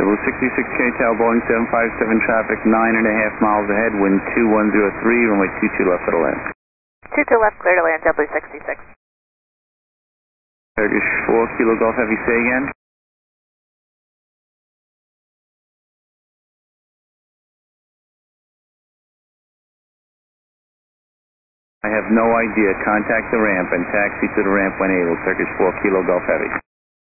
66K Tower, Boeing 757 traffic, 9.5 miles ahead, wind 2103, runway 22 left for the land. 22 left, clear to land, JetBlue 66. Turkish 4 Kilo Golf Heavy, say again. I have no idea. Contact the ramp and taxi to the ramp when able. Turkish 4 Kilo Golf Heavy.